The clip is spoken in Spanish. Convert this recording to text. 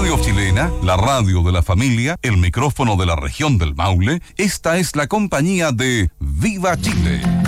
Radio Chilena, la radio de la familia, el micrófono de la región del Maule, esta es la compañía de Viva Chile.